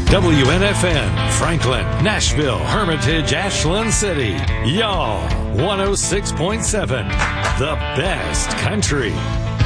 WNFN, Franklin, Nashville, Hermitage, Ashland City. Y'all, 106.7, the best country.